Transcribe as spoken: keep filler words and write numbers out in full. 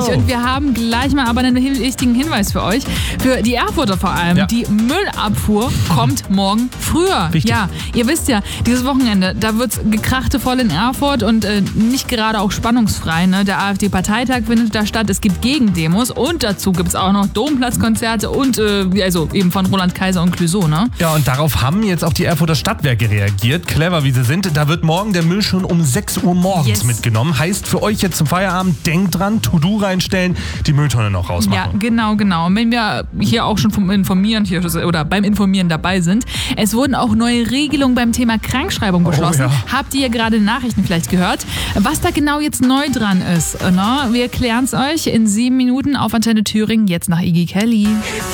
Genau. Und wir haben gleich mal aber einen wichtigen Hinweis für euch. Für die Erfurter vor allem. Ja. Die Müllabfuhr kommt morgen früher. Wichtig. Ja, ihr wisst ja, dieses Wochenende, da wird's gekrachte voll in Erfurt und äh, nicht gerade auch spannungsfrei. Ne? Der AfD-Parteitag findet da statt. Es gibt Gegendemos und dazu gibt es auch noch Domplatzkonzerte und äh, also eben von Roland Kaiser und Clouseau. Ne? Ja, und darauf haben jetzt auch die Erfurter Stadtwerke reagiert. Clever, wie sie sind. Da wird morgen der Müll schon um sechs Uhr morgens Yes. mitgenommen. Heißt für euch jetzt zum Feierabend, denkt dran, To-Do reinstellen, die Mülltonne noch rausmachen. Ja, genau, genau. Und wenn wir hier auch schon vom Informieren hier, oder beim Informieren dabei sind, es wurden auch neue Regelungen beim Thema Krankschreibung beschlossen. Oh, ja. Habt ihr gerade in Nachrichten vielleicht gehört? Was da genau jetzt neu dran ist, ne? Wir klären es euch in sieben Minuten auf Antenne Thüringen, jetzt nach Iggy Kelly.